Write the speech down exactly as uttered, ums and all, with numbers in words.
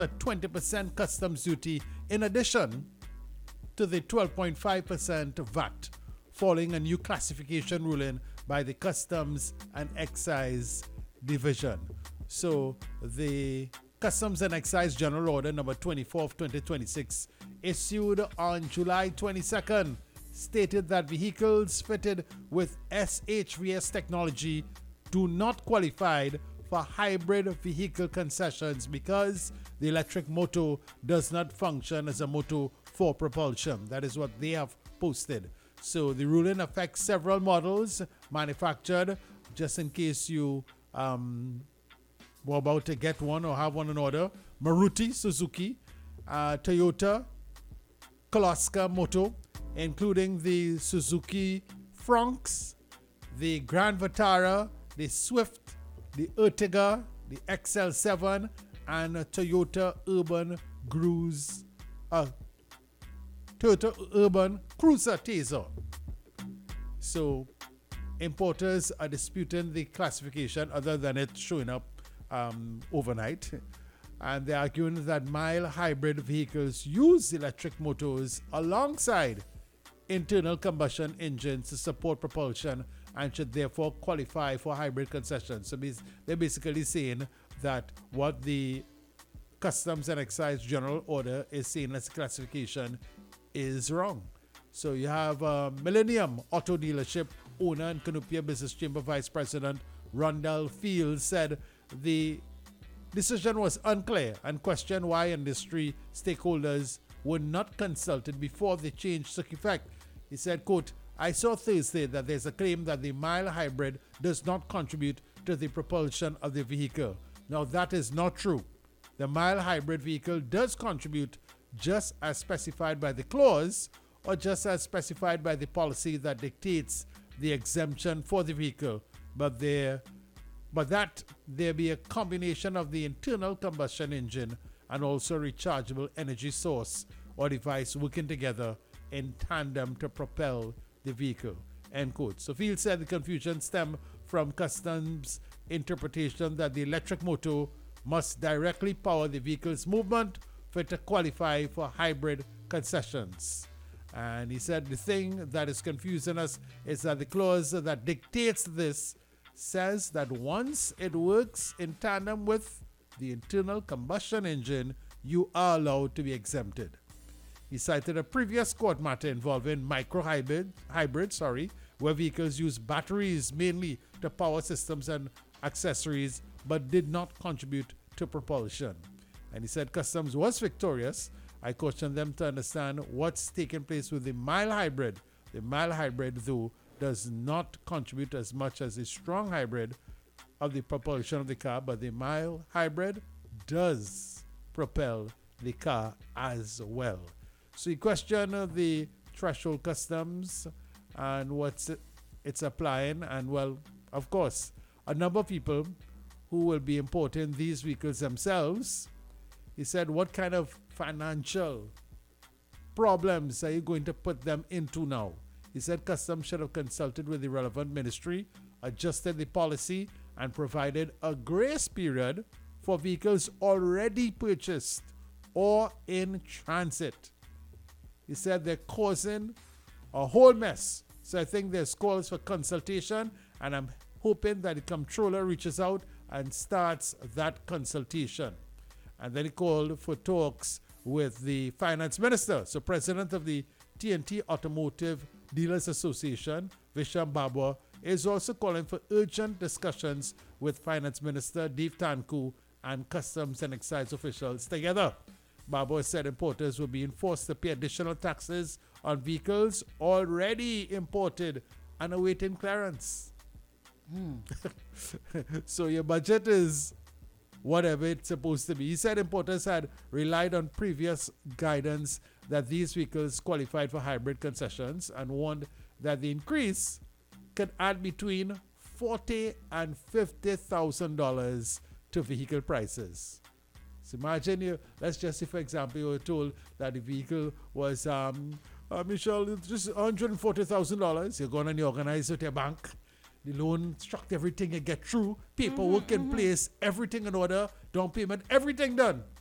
a twenty percent customs duty in addition to the twelve point five percent V A T, following a new classification ruling by the Customs and Excise Division. So the Customs and Excise General Order number twenty-four of twenty twenty-six, issued on July twenty-second, stated that vehicles fitted with S H V S technology do not qualify for hybrid vehicle concessions because the electric motor does not function as a motor for propulsion. That is what they have posted. So the ruling affects several models manufactured, just in case you um, were about to get one or have one in order. Maruti Suzuki, uh, Toyota, Koloska Moto, including the Suzuki Fronx, the Grand Vitara, the Swift, the Ertiga, the X L seven, and Toyota Urban Cruise, uh, Toyota Urban Cruiser Taser. So importers are disputing the classification other than it showing up um, overnight. And they're arguing that mild hybrid vehicles use electric motors alongside internal combustion engines to support propulsion and should therefore qualify for hybrid concessions. So they're basically saying that what the Customs and Excise General Order is saying as classification is wrong. So you have uh, Millennium Auto Dealership owner and Canopia Business Chamber Vice President Rondell Fields said the decision was unclear and questioned why industry stakeholders were not consulted before the change took effect. He said, quote, I saw Thursday that there's a claim that the mild hybrid does not contribute to the propulsion of the vehicle. Now that is not true. The mild hybrid vehicle does contribute just as specified by the clause or just as specified by the policy that dictates the exemption for the vehicle, but there but that there be a combination of the internal combustion engine and also rechargeable energy source or device working together in tandem to propel the vehicle, end quote. So Field said the confusion stemmed from customs interpretation that the electric motor must directly power the vehicle's movement for it to qualify for hybrid concessions. And he said the thing that is confusing us is that the clause that dictates this says that once it works in tandem with the internal combustion engine, you are allowed to be exempted. He cited a previous court matter involving micro-hybrid, hybrid, sorry, where vehicles use batteries mainly to power systems and accessories, but did not contribute to propulsion. And he said Customs was victorious. I cautioned them to understand what's taking place with the mild hybrid. The mild hybrid, though, does not contribute as much as the strong hybrid of the propulsion of the car, but the mild hybrid does propel the car as well. So he questioned the threshold customs and what's it, it's applying. And well, of course, a number of people who will be importing these vehicles themselves, he said, what kind of financial problems are you going to put them into now? He said Customs should have consulted with the relevant ministry, adjusted the policy, and provided a grace period for vehicles already purchased or in transit. He said they're causing a whole mess. So I think there's calls for consultation, and I'm hoping that the comptroller reaches out and starts that consultation. And then he called for talks with the finance minister. So president of the T N T Automotive Dealers Association, Visham Babwa, is also calling for urgent discussions with Finance Minister Dev Tanku and Customs and Excise officials together. Babwa said importers were being forced to pay additional taxes on vehicles already imported and awaiting clearance. Hmm. So your budget is whatever it's supposed to be. He said importers had relied on previous guidance that these vehicles qualified for hybrid concessions and warned that the increase could add between forty and fifty thousand dollars to vehicle prices. So imagine you, let's just say for example you were told that the vehicle was um uh, Michelle, it's just one hundred forty thousand dollars. You're going and you organize with your bank. The loan structure, everything you get through, paperwork mm-hmm, in mm-hmm. place, everything in order, down payment, everything done.